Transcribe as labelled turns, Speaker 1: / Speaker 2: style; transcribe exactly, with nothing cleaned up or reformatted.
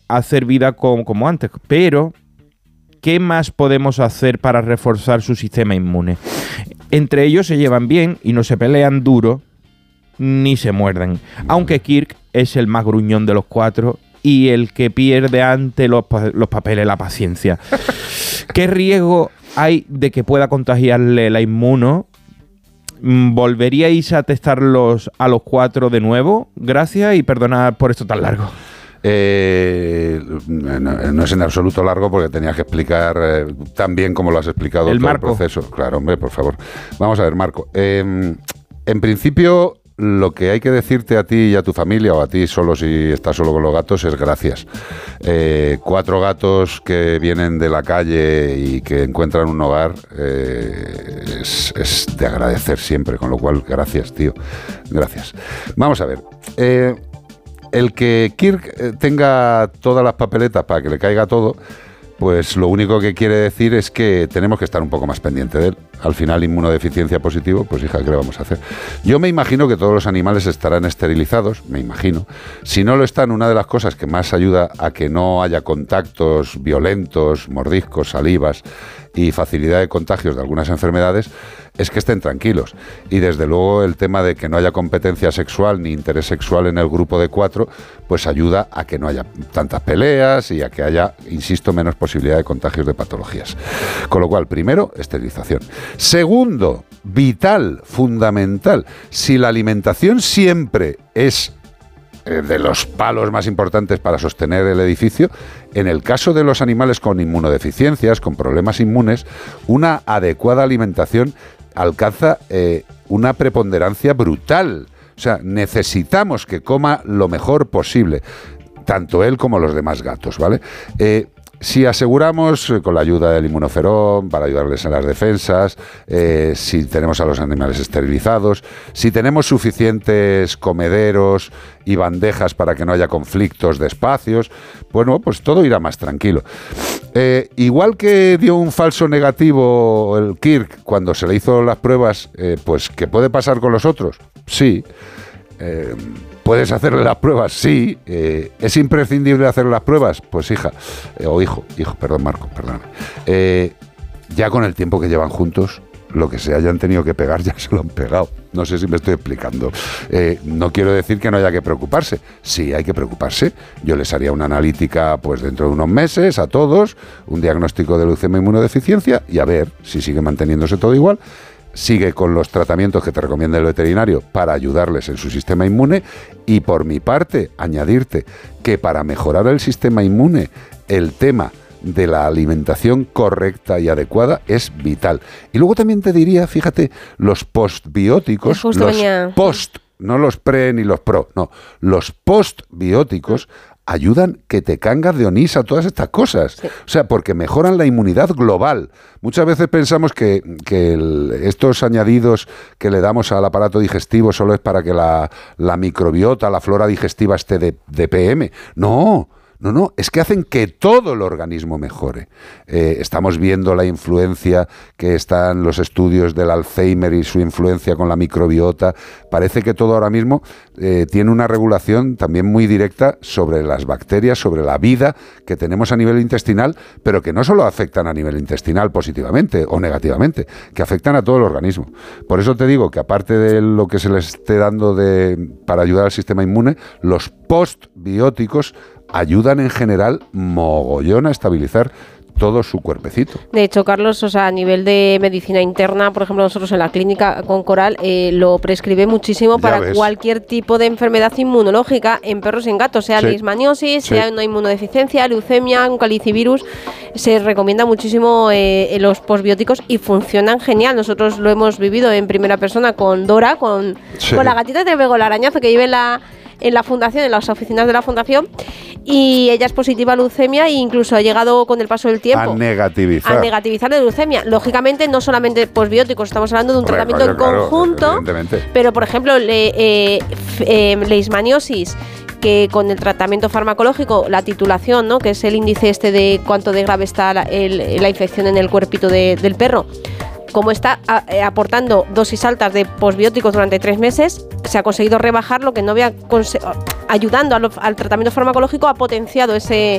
Speaker 1: hacer vida como, como antes. Pero, ¿qué más podemos hacer para reforzar su sistema inmune? Entre ellos se llevan bien y no se pelean duro ni se muerden. Aunque Kirk es el más gruñón de los cuatro y el que pierde ante los, los papeles la paciencia. ¿Qué riesgo hay de que pueda contagiarle la inmuno? ¿Volveríais a testarlos a los cuatro de nuevo? Gracias y perdonad por esto tan largo.
Speaker 2: Eh, no, no es en absoluto largo porque tenías que explicar eh, tan bien como lo has explicado
Speaker 1: el
Speaker 2: todo
Speaker 1: Marco.
Speaker 2: el proceso. Claro, hombre, por favor. Vamos a ver, Marco. Eh, en principio, lo que hay que decirte a ti y a tu familia, o a ti solo si estás solo con los gatos, es gracias. Eh, cuatro gatos que vienen de la calle y que encuentran un hogar eh, es, es de agradecer siempre, con lo cual, gracias, tío. Gracias. Vamos a ver. Eh, el que Kirk tenga todas las papeletas para que le caiga todo, pues lo único que quiere decir es que tenemos que estar un poco más pendiente de él. Al final, inmunodeficiencia positivo, pues hija, ¿qué le vamos a hacer? Yo me imagino que todos los animales estarán esterilizados, me imagino. Si no lo están, una de las cosas que más ayuda a que no haya contactos violentos, mordiscos, salivas y facilidad de contagios de algunas enfermedades es que estén tranquilos. Y desde luego el tema de que no haya competencia sexual ni interés sexual en el grupo de cuatro, pues ayuda a que no haya tantas peleas y a que haya, insisto, menos posibilidad de contagios de patologías. Con lo cual, primero, esterilización. Segundo, vital, fundamental, si la alimentación siempre es de los palos más importantes para sostener el edificio, en el caso de los animales con inmunodeficiencias, con problemas inmunes, una adecuada alimentación alcanza eh, una preponderancia brutal. O sea, necesitamos que coma lo mejor posible, tanto él como los demás gatos, ¿vale? Eh, Si aseguramos, eh, con la ayuda del inmunoferón, para ayudarles en las defensas, eh, si tenemos a los animales esterilizados, si tenemos suficientes comederos y bandejas para que no haya conflictos de espacios, bueno, pues todo irá más tranquilo. Eh, igual que dio un falso negativo el Kirk cuando se le hizo las pruebas, eh, pues ¿qué puede pasar con los otros? Sí. Eh, ¿Puedes hacerle las pruebas? Sí. Eh, ¿Es imprescindible hacer las pruebas? Pues hija, eh, o hijo, hijo, perdón Marco, perdóname. Eh, ya con el tiempo que llevan juntos, lo que se hayan tenido que pegar ya se lo han pegado. No sé si me estoy explicando. Eh, no quiero decir que no haya que preocuparse. Sí, hay que preocuparse. Yo les haría una analítica pues dentro de unos meses a todos, un diagnóstico de leucemia e inmunodeficiencia y a ver si sigue manteniéndose todo igual. Sigue con los tratamientos que te recomienda el veterinario para ayudarles en su sistema inmune y por mi parte añadirte que para mejorar el sistema inmune el tema de la alimentación correcta y adecuada es vital. Y luego también te diría, fíjate, los postbióticos, los venía. post, no los pre ni los pro, no, los postbióticos ayudan que te cangas de onís a todas estas cosas. Sí. O sea, porque mejoran la inmunidad global. Muchas veces pensamos que, que el, estos añadidos que le damos al aparato digestivo solo es para que la, la microbiota, la flora digestiva esté de, de P M. No, no, no, es que hacen que todo el organismo mejore. Eh, estamos viendo la influencia que están los estudios del Alzheimer y su influencia con la microbiota. Parece que todo ahora mismo eh, tiene una regulación también muy directa sobre las bacterias, sobre la vida que tenemos a nivel intestinal, pero que no solo afectan a nivel intestinal positivamente o negativamente, que afectan a todo el organismo. Por eso te digo que aparte de lo que se les esté dando de, para ayudar al sistema inmune, los postbióticos ayudan en general mogollón a estabilizar todo su cuerpecito.
Speaker 3: De hecho, Carlos, o sea, a nivel de medicina interna, por ejemplo, nosotros en la clínica con Coral eh, lo prescribe muchísimo ya para ves. Cualquier tipo de enfermedad inmunológica en perros y en gatos, sea sí. leishmaniosis, sí. sea una inmunodeficiencia, leucemia, un calicivirus. Se recomienda muchísimo eh, los postbióticos y funcionan genial. Nosotros lo hemos vivido en primera persona con Dora, con, sí. con la gatita de Bego, el arañazo que vive en la en la fundación, en las oficinas de la fundación, y ella es positiva a leucemia e incluso ha llegado con el paso del tiempo
Speaker 2: a negativizar
Speaker 3: a negativisar la leucemia. Lógicamente no solamente postbióticos, estamos hablando de un Hombre, tratamiento claro, en conjunto, claro, pero por ejemplo le, eh, eh, leishmaniosis, que con el tratamiento farmacológico, la titulación, ¿no?, que es el índice este de cuánto de grave está la, el, la infección en el cuerpito de, del perro, como está a, eh, aportando dosis altas de postbióticos durante tres meses, se ha conseguido rebajar lo que no había conse- ayudando a lo, al tratamiento farmacológico, ha potenciado ese